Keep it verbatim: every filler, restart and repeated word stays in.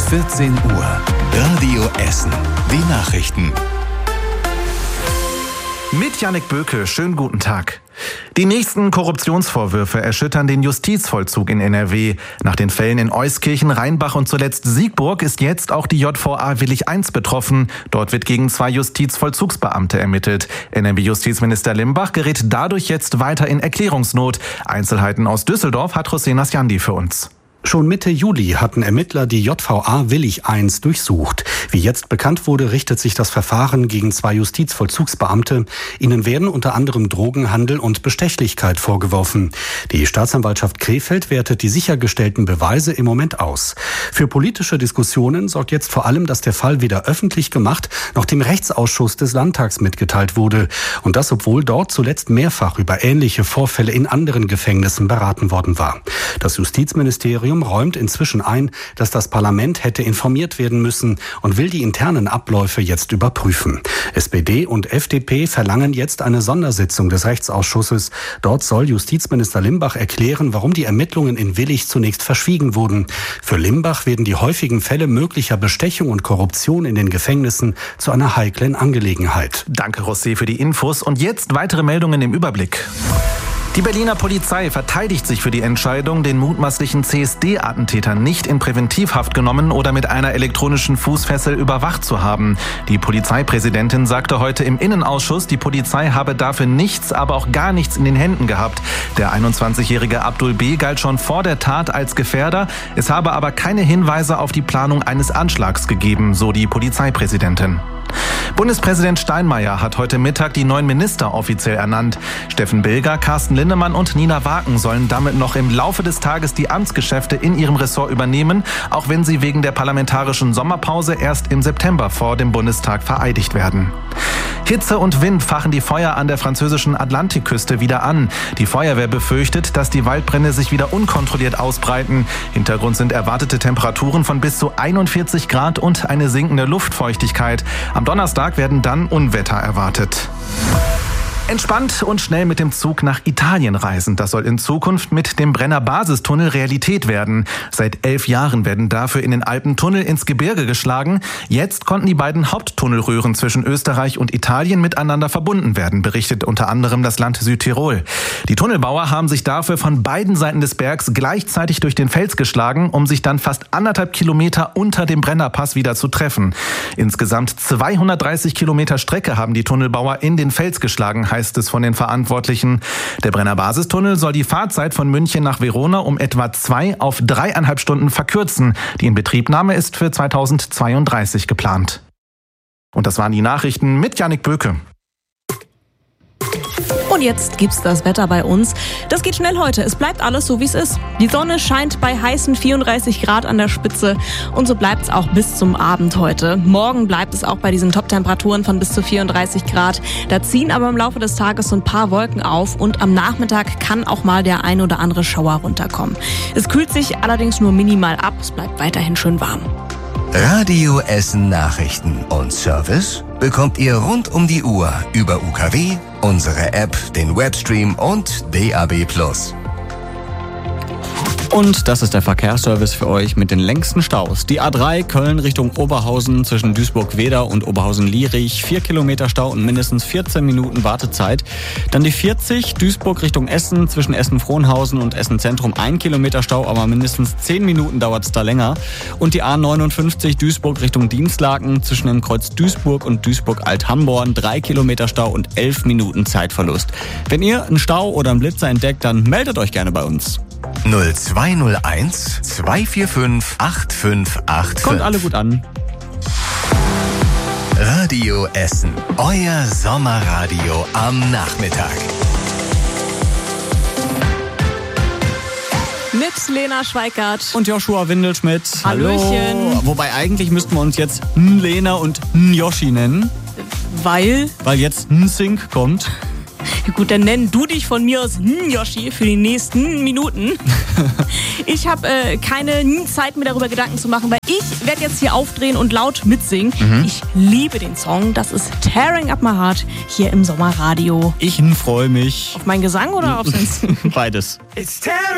vierzehn Uhr. Radio Essen. Die Nachrichten. Mit Jannik Böke, schönen guten Tag. Die nächsten Korruptionsvorwürfe erschüttern den Justizvollzug in N R W. Nach den Fällen in Euskirchen, Rheinbach und zuletzt Siegburg ist jetzt auch die J V A Willich eins betroffen. Dort wird gegen zwei Justizvollzugsbeamte ermittelt. N R W-Justizminister Limbach gerät dadurch jetzt weiter in Erklärungsnot. Einzelheiten aus Düsseldorf hat José Nasjandi für uns. Schon Mitte Juli hatten Ermittler die J V A Willich eins durchsucht. Wie jetzt bekannt wurde, richtet sich das Verfahren gegen zwei Justizvollzugsbeamte. Ihnen werden unter anderem Drogenhandel und Bestechlichkeit vorgeworfen. Die Staatsanwaltschaft Krefeld wertet die sichergestellten Beweise im Moment aus. Für politische Diskussionen sorgt jetzt vor allem, dass der Fall weder öffentlich gemacht noch dem Rechtsausschuss des Landtags mitgeteilt wurde. Und das, obwohl dort zuletzt mehrfach über ähnliche Vorfälle in anderen Gefängnissen beraten worden war. Das Justizministerium räumt inzwischen ein, dass das Parlament hätte informiert werden müssen und will die internen Abläufe jetzt überprüfen. S P D und F D P verlangen jetzt eine Sondersitzung des Rechtsausschusses. Dort soll Justizminister Limbach erklären, warum die Ermittlungen in Willich zunächst verschwiegen wurden. Für Limbach werden die häufigen Fälle möglicher Bestechung und Korruption in den Gefängnissen zu einer heiklen Angelegenheit. Danke, José, für die Infos. Und jetzt weitere Meldungen im Überblick. Die Berliner Polizei verteidigt sich für die Entscheidung, den mutmaßlichen C S D-Attentäter nicht in Präventivhaft genommen oder mit einer elektronischen Fußfessel überwacht zu haben. Die Polizeipräsidentin sagte heute im Innenausschuss, die Polizei habe dafür nichts, aber auch gar nichts in den Händen gehabt. Der einundzwanzigjährige Abdul B. galt schon vor der Tat als Gefährder. Es habe aber keine Hinweise auf die Planung eines Anschlags gegeben, so die Polizeipräsidentin. Bundespräsident Steinmeier hat heute Mittag die neuen Minister offiziell ernannt. Steffen Bilger, Carsten Linnemann und Nina Waken sollen damit noch im Laufe des Tages die Amtsgeschäfte in ihrem Ressort übernehmen, auch wenn sie wegen der parlamentarischen Sommerpause erst im September vor dem Bundestag vereidigt werden. Hitze und Wind fachen die Feuer an der französischen Atlantikküste wieder an. Die Feuerwehr befürchtet, dass die Waldbrände sich wieder unkontrolliert ausbreiten. Hintergrund sind erwartete Temperaturen von bis zu einundvierzig Grad und eine sinkende Luftfeuchtigkeit. Am Donnerstag werden dann Unwetter erwartet. Entspannt und schnell mit dem Zug nach Italien reisen. Das soll in Zukunft mit dem Brenner-Basistunnel Realität werden. Seit elf Jahren werden dafür in den Alpen Tunnel ins Gebirge geschlagen. Jetzt konnten die beiden Haupttunnelröhren zwischen Österreich und Italien miteinander verbunden werden, berichtet unter anderem das Land Südtirol. Die Tunnelbauer haben sich dafür von beiden Seiten des Bergs gleichzeitig durch den Fels geschlagen, um sich dann fast anderthalb Kilometer unter dem Brennerpass wieder zu treffen. Insgesamt zweihundertdreißig Kilometer Strecke haben die Tunnelbauer in den Fels geschlagen, heißt es von den Verantwortlichen. Der Brenner-Basistunnel soll die Fahrzeit von München nach Verona um etwa zwei auf dreieinhalb Stunden verkürzen. Die Inbetriebnahme ist für zweitausendzweiunddreißig geplant. Und das waren die Nachrichten mit Jannik Böke. Und jetzt gibt's das Wetter bei uns. Das geht schnell heute. Es bleibt alles so, wie es ist. Die Sonne scheint bei heißen vierunddreißig Grad an der Spitze. Und so bleibt es auch bis zum Abend heute. Morgen bleibt es auch bei diesen Top-Temperaturen von bis zu vierunddreißig Grad. Da ziehen aber im Laufe des Tages so ein paar Wolken auf. Und am Nachmittag kann auch mal der ein oder andere Schauer runterkommen. Es kühlt sich allerdings nur minimal ab. Es bleibt weiterhin schön warm. Radio Essen Nachrichten und Service bekommt ihr rund um die Uhr über U K W, unsere App, den Webstream und D A B plus. Und das ist der Verkehrsservice für euch mit den längsten Staus. Die A drei Köln Richtung Oberhausen zwischen Duisburg-Wedau und Oberhausen-Lierich. Vier Kilometer Stau und mindestens vierzehn Minuten Wartezeit. Dann die vierzig Duisburg Richtung Essen zwischen Essen-Frohnhausen und Essen-Zentrum. Ein Kilometer Stau, aber mindestens zehn Minuten dauert es da länger. Und die A neunundfünfzig Duisburg Richtung Dienstlaken zwischen dem Kreuz Duisburg und Duisburg-Alt-Hamborn. Drei Kilometer Stau und elf Minuten Zeitverlust. Wenn ihr einen Stau oder einen Blitzer entdeckt, dann meldet euch gerne bei uns. null zwei null eins zwei vier fünf acht fünf acht fünf. Kommt alle gut an. Radio Essen, euer Sommerradio am Nachmittag. Mit Lena Schweikart und Joshua Windelschmidt. Hallöchen. Wobei eigentlich müssten wir uns jetzt Lena und Yoshi nennen. Weil? Weil jetzt Sync kommt. Gut, dann nenn du dich von mir aus Yoshi für die nächsten Minuten. Ich habe äh, keine Zeit, mir darüber Gedanken zu machen, weil ich werde jetzt hier aufdrehen und laut mitsingen. Mhm. Ich liebe den Song. Das ist Tearing Up My Heart hier im Sommerradio. Ich freue mich. Auf meinen Gesang oder auf den Beides. It's tearing